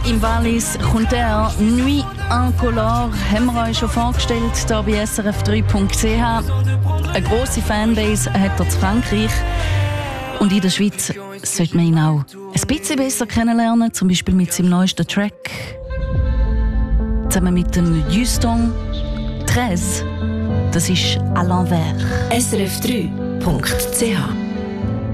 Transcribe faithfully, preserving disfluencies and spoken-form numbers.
im Wallis kommt er. Nuit Incolore haben wir euch schon vorgestellt, hier bei S R F drei Punkt c h. Eine grosse Fanbase hat er in Frankreich. Und in der Schweiz sollte man ihn auch ein bisschen besser kennenlernen, zum Beispiel mit seinem neuesten Track. Zusammen mit dem Juston dreizehn. Das ist «À l'envers». S R F drei Punkt c h